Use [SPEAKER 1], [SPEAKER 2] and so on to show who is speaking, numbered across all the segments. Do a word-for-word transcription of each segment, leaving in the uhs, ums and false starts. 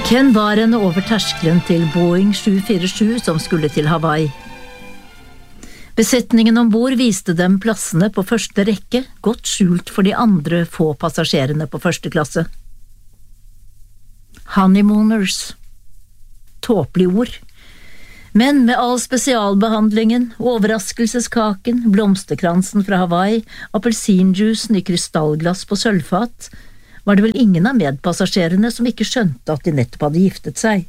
[SPEAKER 1] Ken var henne over terskelen til Boeing sju fire sju som skulle til Hawaii. Besetningen ombord viste dem plassene på første rekke, godt skjult for de andre få passasjerene på første klasse. Honeymooners. Tåpelig ord. Men med all spesialbehandlingen, overraskelseskaken, blomsterkransen fra Hawaii, appelsinjuicen i krystallglass på sølvfat, var det vel ingen av medpassasjerene som ikke skjønte at de nettopp hadde giftet seg.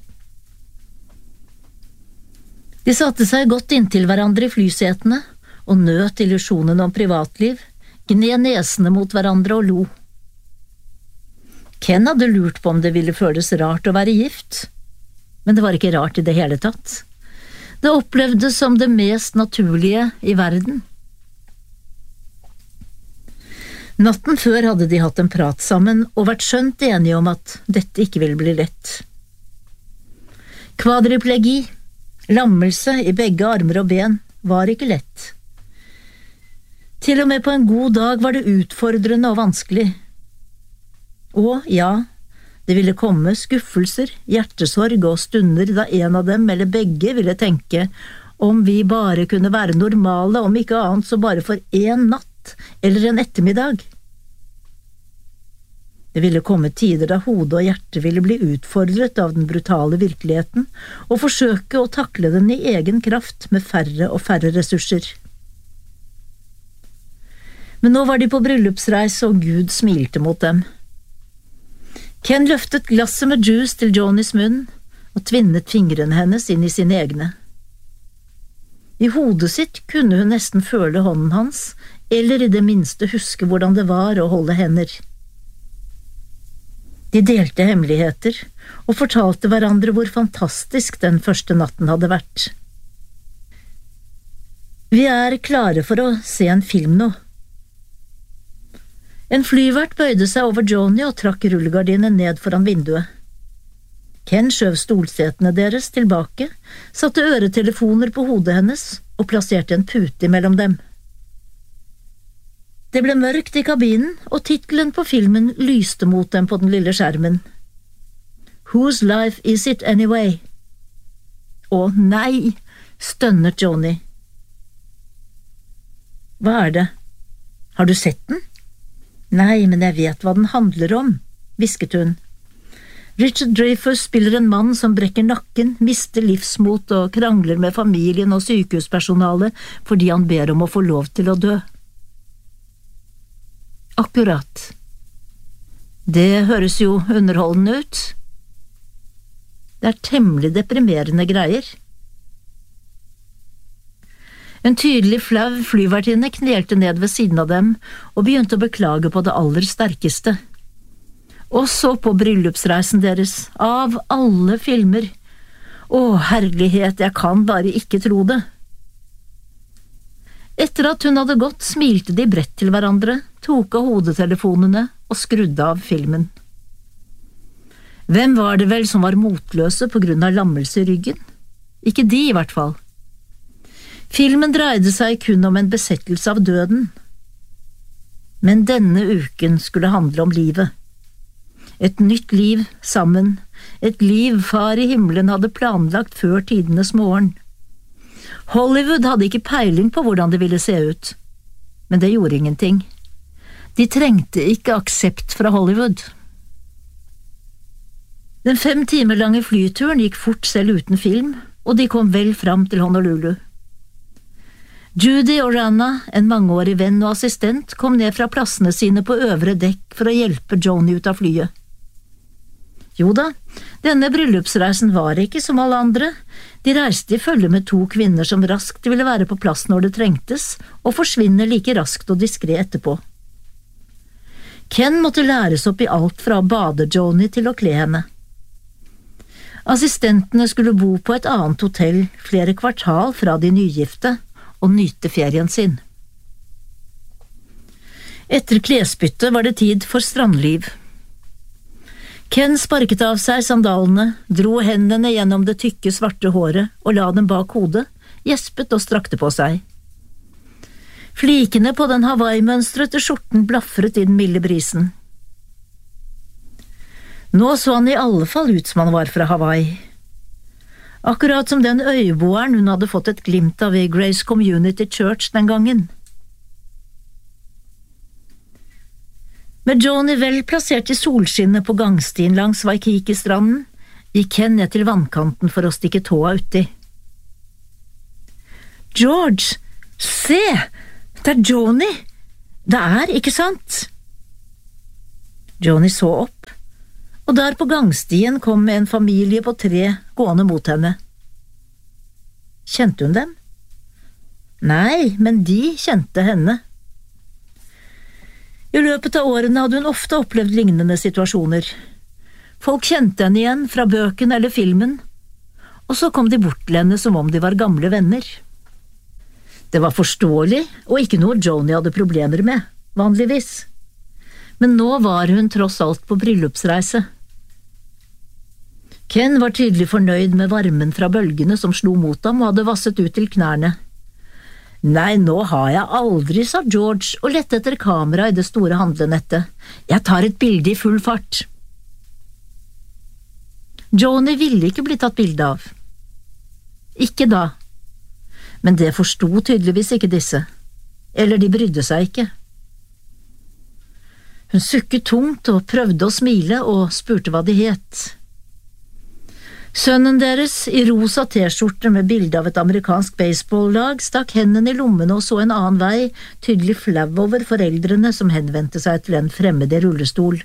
[SPEAKER 1] De satte seg godt inntil hverandre i flysetene og nøt illusjonen om privatliv, gned nesene mot hverandre og lo. Ken hadde lurt på om det ville føles rart å være gift, men det var ikke rart i det hele tatt. Det opplevdes som det mest naturlige i verden. Natten før hadde de hatt en prat sammen og vært skjønt enige om at dette ikke ville bli lett. Kvadriplegi, lammelse i begge armer og ben, var ikke lett. Til og med på en god dag var det utfordrende og vanskelig. Og ja, det ville komme skuffelser, hjertesorg og stunder da en av dem eller begge ville tenke om vi bare kunne være normale, om ikke annet så bare for en natt eller en ettermiddag. Det ville komme tider da hodet og hjertet ville bli utfordret av den brutale virkeligheten og forsøke å takle den i egen kraft med færre og færre ressurser. Men nå var de på bryllupsreise og Gud smilte mot dem. Ken løftet glasset med juice til Jonys munn og tvinnet fingrene hennes inn i sine egne. I hodet sitt kunne hun nesten føle hånden hans, eller i det minste huske hvordan det var å holde hender. De delte hemmeligheter og fortalte hverandre hvor fantastisk den første natten hadde vært. Vi er klare for å se en film nå. En flyvert bøyde seg over Joni og trakk rullegardinen ned foran vinduet. Ken skjøv stolsetene deres tilbake, satte øretelefoner på hodet hennes og plasserte en pute mellom dem. Det ble mørkt i kabinen, og titelen på filmen lyste mot dem på den lille skjermen. Whose life is it anyway? Å nei, stønnet Joni. Hva er det? Har du sett den? Nei, men jeg vet hva den handler om, hvisket hun. Richard Dreyfuss spiller en mann som brekker nakken, mister livsmot og krangler med familien og sykehuspersonalet fordi han ber om å få lov til å dø. Akkurat. Det høres jo underholdende ut. Det er temmelig deprimerende greier. En tydelig flau flyvertinne knelte ned ved siden av dem og begynte å beklage på det aller sterkeste. Og så på bryllupsreisen deres, av alle filmer. Å, herlighet, jeg kan bare ikke tro det. Etter at hun hadde gått, smilte de bredt til hverandre, tok av hodetelefonene og skrudde av filmen. Hvem var det vel som var motløse på grunn av lammelse i ryggen? Ikke de, i hvert fall. Filmen dreide seg kun om en besettelse av døden. Men denne uken skulle handle om livet. Et nytt liv sammen, et liv far i himmelen hadde planlagt før tidenes morgen. Hollywood hadde ikke peiling på hvordan det ville se ut, men det gjorde ingenting. De trengte ikke aksept fra Hollywood. Den fem timer lange flyturen gikk fort selv uten film, og de kom vel fram til Honolulu. Judy og Rana, en mangeårig venn og assistent, kom ned fra plassene sine på øvre dekk for å hjelpe Joni ut av flyet. Jo da, denne bryllupsreisen var ikke som alle andre. De reiste i følge med to kvinner som raskt ville være på plass når det trengtes, og forsvinne like raskt og diskret etterpå. Ken måtte læres opp i alt fra å bade Joni til å kle henne. Assistentene skulle bo på et annet hotell flere kvartal fra de nygifte, og nyte ferien sin. Etter klesbyttet var det tid for strandliv. Ken sparket av seg sandalene, dro hendene gjennom det tykke svarte håret og la dem bak hodet, gjespet og strakte på seg. Flikene på den Hawaii-mønstrete skjorten blaffret i den milde brisen. Nå så han i alle fall ut som han var fra Hawaii. Akkurat som den øyboeren hun hadde fått et glimt av i Grace Community Church den gangen. Med Joni vel plassert i solskinnet på gangstien langs Waikiki-stranden, gikk Ken ned til vannkanten for å stikke tåa uti. George, se! Det er Joni! Det er, ikke sant? Joni så opp, og der på gangstien kom en familie på tre gående mot henne. Kjente hun dem? Nei, men de kjente henne. I løpet av årene hadde hun ofte opplevd lignende situasjoner. Folk kjente henne igjen fra bøken eller filmen, og så kom de bort til henne som om de var gamle venner. Det var forståelig, og ikke noe Joni hadde problemer med, vanligvis. Men nå var hun tross alt på bryllupsreise. Ken var tydelig fornøyd med varmen fra bølgene som slo mot ham og hadde vasset ut til knærne. Nei, nå har jeg aldri, sa George og lette etter kamera i det store handlenettet. Jeg tar et bilde i full fart. Joni ville ikke bli tatt bilde av. Ikke da. Men det forsto tydeligvis ikke disse. Eller de brydde seg ikke. Hun sukket tungt og prøvde å smile og spurte hva de het. Sønnen deres, i rosa t-skjorte med bilde av et amerikansk baseballlag, stakk hendene i lommene og så en annen vei, tydelig flau over foreldrene som henvendte seg til en fremmed i rullestol.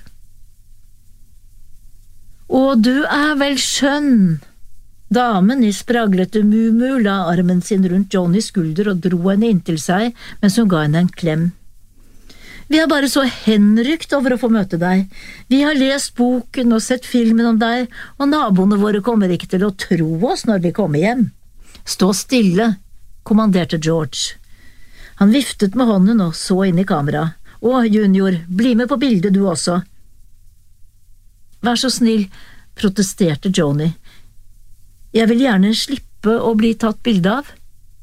[SPEAKER 1] Å, du er vel skjønn! Damen i spraglete mumu la armen sin rundt Jonis skulder og dro henne inntil seg mens hun ga henne en klem. Vi er bare så henrykt over å få møte deg. Vi har lest boken og sett filmen om deg, og naboene våre kommer ikke til å tro oss når vi kommer hjem. Stå stille, kommanderte George. Han viftet med hånden og så inn i kamera. Å, junior, bli med på bildet du også. Vær så snill, protesterte Joni. Jeg vil gjerne slippe å bli tatt bilde av.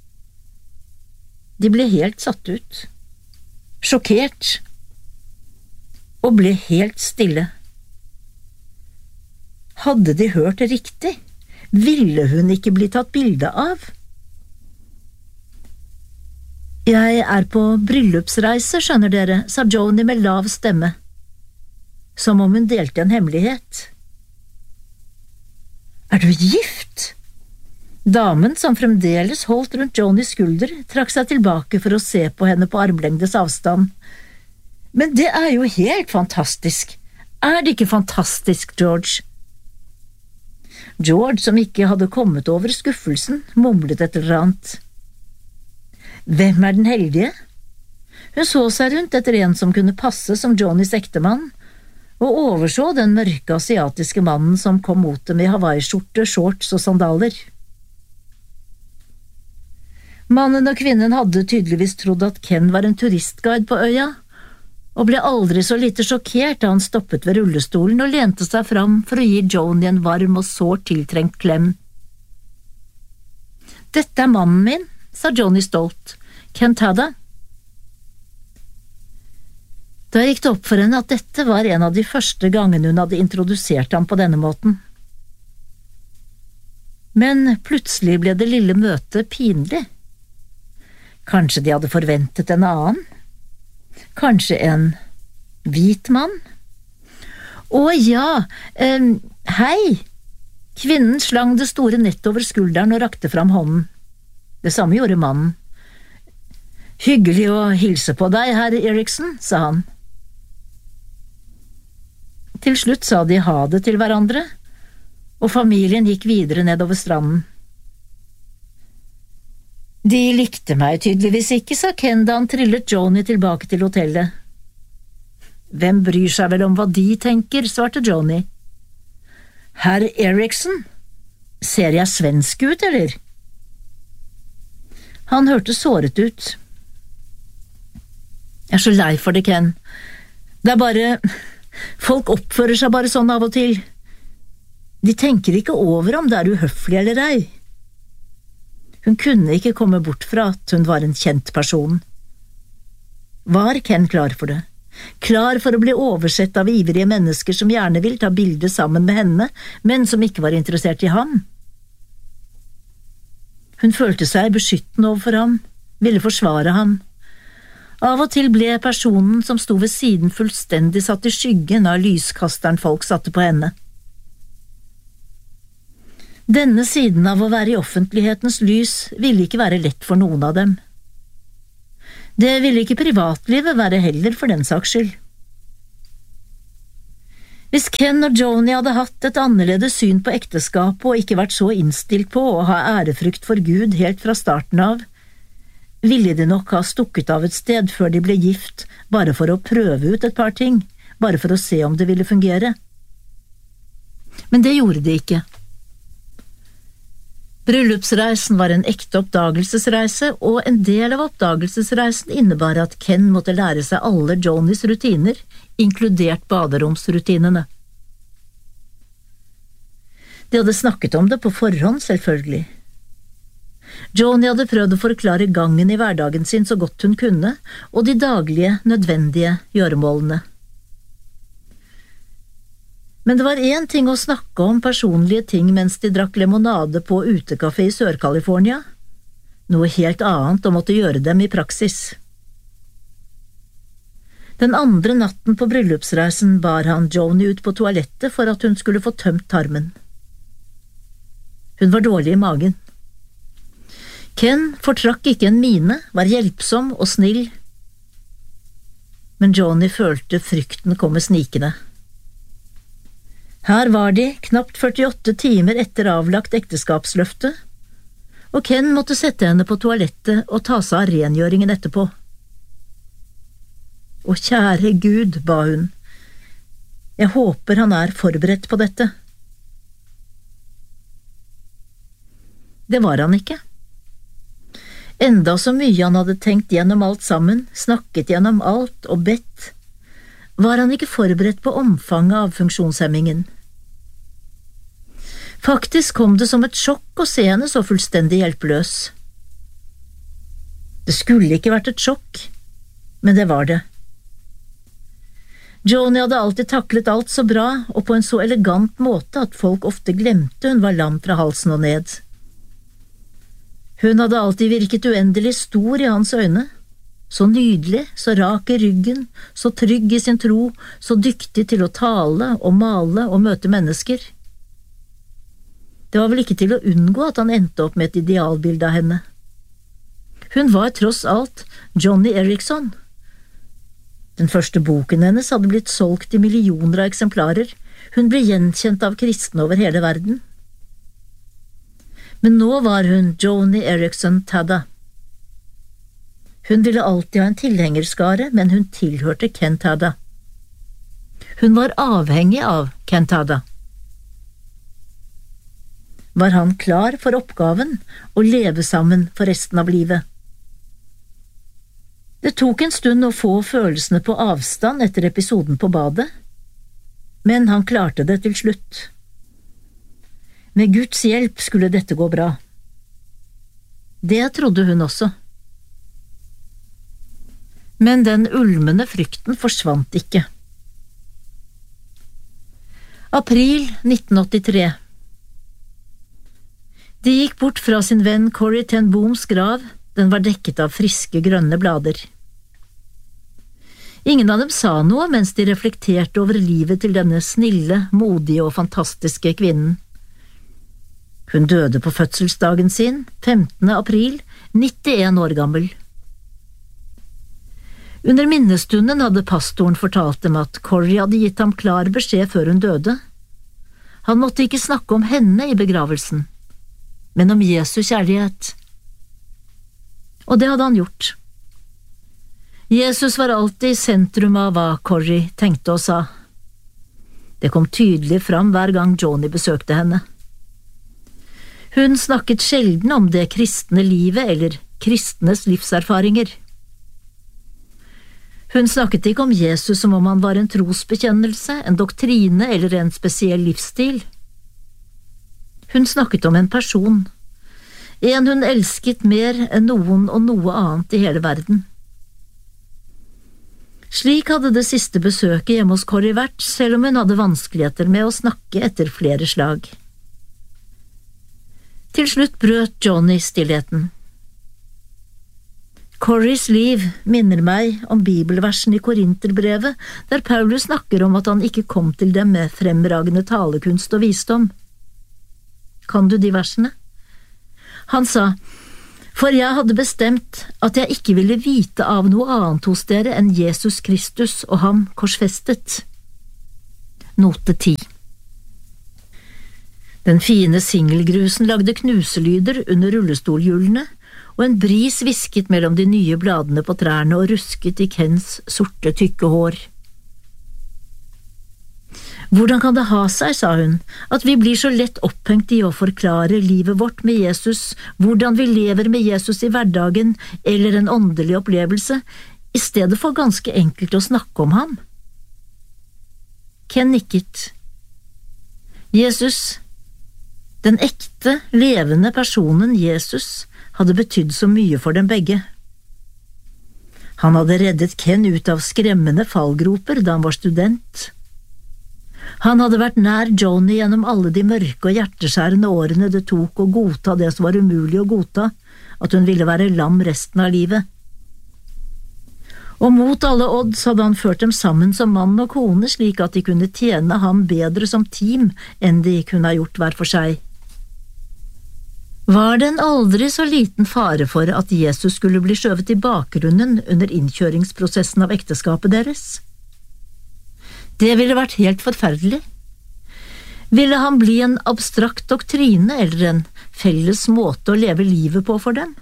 [SPEAKER 1] De ble helt satt ut. Sjokkert, og ble helt stille. Hadde de hørt riktig? Ville hun ikke bli tatt bilde av? Jeg er på bryllupsreise, skjønner dere, sa Joni med lav stemme, som om hun delte en hemmelighet. Er du gift? Damen, som fremdeles holdt rundt Jonis skulder, trakk seg tilbake for å se på henne på armlengdes avstand. Men det er jo helt fantastisk. Er det ikke fantastisk, George? George, som ikke hadde kommet over skuffelsen, mumlet et eller annet. Hvem er den heldige? Hun så seg rundt etter en som kunne passe som Jonis ektemann, og overså den mørke asiatiske mannen som kom mot dem i Hawaii-skjorte, shorts og sandaler. Mannen og kvinnen hadde tydeligvis trodd at Ken var en turistguide på øya, og ble aldri så lite sjokkert da han stoppet ved rullestolen og lente seg fram for å gi Joni en varm og sårt tiltrengt klem. Dette er mannen min, sa Joni stolt. Ken Tada. Da gikk det opp for henne at dette var en av de første gangene hun hadde introdusert ham på denne måten. Men plutselig ble det lille møtet pinlig. Kanskje de hadde forventet en annen? Kanskje en hvit mann? Å ja, eh, hei! Kvinnen slang det store nettet over skulderen og rakte fram hånden. Det samme gjorde mannen. Hyggelig å hilse på deg, herr Eriksen, sa han. Til slutt sa de ha det til hverandre, og familien gikk videre nedover stranden. De likte meg tydeligvis ikke, sa Ken da han trillet Joni tilbake til hotellet. Hvem bryr seg vel om hva de tenker, svarte Joni. Herr Eriksen, ser jeg svensk ut, eller? Han hørte såret ut. Jeg er så lei for det, Ken. Det er bare… Folk oppfører seg bare sånn av og til. De tenker ikke over om det er uhøflig eller ei. Hun kunne ikke komme bort fra at hun var en kjent person. Var Ken klar for det? klar for å bli oversett av ivrige mennesker som gjerne vil ta bilder sammen med henne, men som ikke var interessert i ham. Hun følte seg beskyttende overfor ham, ville forsvare ham. Av og til ble personen som sto ved siden fullstendig satt i skyggen av lyskasteren folk satte på henne. Denne siden av å være i offentlighetens lys ville ikke være lett for noen av dem. Det ville ikke privatlivet være heller for den saks skyld. Hvis Ken og Joni hadde hatt et annerledes syn på ekteskapet og ikke vært så innstilt på å ha ærefrykt for Gud helt fra starten av, ville de nok ha stukket av et sted før de ble gift, bare for å prøve ut et par ting, bare for å se om det ville fungere. Men det gjorde de ikke. Bryllupsreisen var en ekte oppdagelsesreise, og en del av oppdagelsesreisen innebar at Ken måtte lære seg alle Jonis rutiner, inkludert baderomsrutinene. De hadde snakket om det på forhånd, selvfølgelig. Joni hadde prøvd å forklare gangen i hverdagen sin så godt hun kunne, og de daglige, nødvendige gjøremålene. Men det var en ting å snakke om personlige ting mens de drakk limonade på utekafé i Sør-California, noe helt annet å måtte gjøre dem i praksis. Den andre natten på bryllupsreisen bar han Joni ut på toalettet for at hun skulle få tømt tarmen. Hun var dårlig i magen. Ken fortrakk ikke en mine, var hjelpsom og snill, men Joni følte frykten komme snikende. Her var de, knapt førtiåtte timer etter avlagt ekteskapsløfte, og Ken måtte sette henne på toalettet og ta seg av rengjøringen etterpå. Å, kjære Gud, ba hun, jeg håper han er forberedt på dette. Det var han ikke. Enda så mye han hadde tenkt gjennom alt sammen, snakket gjennom alt og bedt, var han ikke forberedt på omfanget av funksjonshemmingen. Faktisk kom det som et sjokk å se henne så fullstendig hjelpeløs. Det skulle ikke vært et sjokk, men det var det. Joni hadde alltid taklet alt så bra og på en så elegant måte at folk ofte glemte hun var lam fra halsen og ned. Hun hadde alltid virket uendelig stor i hans øyne, så nydelig, så rak i ryggen, så trygg i sin tro, så dyktig til å tale og male og møte mennesker. Det var vel ikke til å unngå at han endte opp med et idealbilde av henne. Hun var tross alt Joni Eareckson. Den første boken hennes hadde blitt solgt i millioner av eksemplarer. Hun ble gjenkjent av kristne over hele verden. Men nå var hun Joni Eareckson Tada. Hun ville alltid ha en tilhengerskare, men hun tilhørte Ken Tada. Hun var avhengig av Ken Tada. Var han klar for oppgaven å leve sammen for resten av livet? Det tok en stund å få følelsene på avstand etter episoden på badet, men han klarte det til slutt. Med Guds hjelp skulle dette gå bra. Det trodde hun også. Men den ulmende frykten forsvant ikke. April nitten åttitre. De gikk bort fra sin venn Corrie ten Booms grav, den var dekket av friske grønne blader. Ingen av dem sa noe mens de reflekterte over livet til denne snille, modige og fantastiske kvinnen. Hun døde på fødselsdagen sin, femtende april, nittien år gammel. Under minnestunden hadde pastoren fortalt dem at Corrie hadde gitt ham klar beskjed før hun døde. Han måtte ikke snakke om henne i begravelsen, men om Jesu kjærlighet. Og det hadde han gjort. Jesus var alltid i sentrum av hva Corrie tenkte og sa. Det kom tydelig fram hver gang Joni besøkte henne. Hun snakket sjelden om det kristne livet eller kristnes livserfaringer. Hun snakket ikke om Jesus som om han var en trosbekjennelse, en doktrine eller en spesiell livsstil. Hun snakket om en person, en hun elsket mer enn noen og noe annet i hele verden. Slik hadde det siste besøket hjemme hos Corrie vært, selv om hun hadde vanskeligheter med å snakke etter flere slag. Til slutt brøt Johnny stillheten. Corries liv minner meg om bibelversen i Korinterbrevet, der Paulus snakker om at han ikke kom til dem med fremragende talekunst og visdom. Kan du de versene? Han sa, «For jeg hadde bestemt at jeg ikke ville vite av noe annet hos dere enn Jesus Kristus og ham korsfestet.» Note ti. Den fine singelgrusen lagde knuselyder under rullestolhjulene, og en bris visket mellom de nye bladene på trærne og rusket i Kens sorte tykke hår. «Hvordan kan det ha seg, sa hun, at vi blir så lett opphengt i å forklare livet vårt med Jesus, hvordan vi lever med Jesus i hverdagen eller en åndelig opplevelse, i stedet for ganske enkelt å snakke om ham?» Ken nikket. Jesus, den ekte, levende personen Jesus, hadde betydd så mye for dem begge. Han hadde reddet Ken ut av skremmende fallgroper da han var student. Han hadde vært nær Johnny gjennom alle de mørke og hjerteskjærende årene det tok å godta det som var umulig å godta, at hun ville være lam resten av livet. Og mot alle odds hadde han ført dem sammen som mann og kone, slik at de kunne tjene ham bedre som team enn de kunne ha gjort hver for seg. Var det en aldri så liten fare for at Jesus skulle bli skjøvet i bakgrunnen under innkjøringsprosessen av ekteskapet deres? Det ville vært helt forferdelig. Ville han bli en abstrakt doktrine eller en felles måte å leve livet på for dem?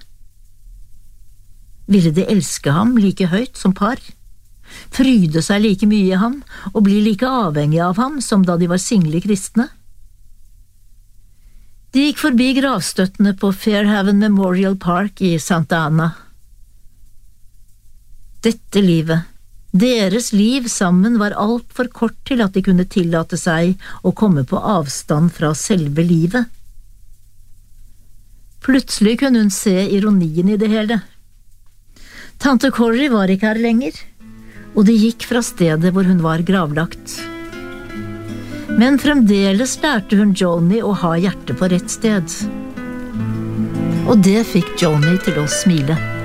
[SPEAKER 1] Ville de elske ham like høyt som par? Fryde seg like mye i ham og bli like avhengige av ham som da de var single kristne? De gikk forbi gravstøttene på Fairhaven Memorial Park i Santa Ana. Dette livet, deres liv sammen, var alt for kort til at de kunne tillate seg å komme på avstand fra selve livet. Plutselig kunne hun se ironien i det hele. Tante Corrie var ikke her lenger, og de gikk fra stedet hvor hun var gravlagt. Men fremdeles lærte hun Johnny å ha hjertet på rett sted. Og det fikk Johnny til å smile.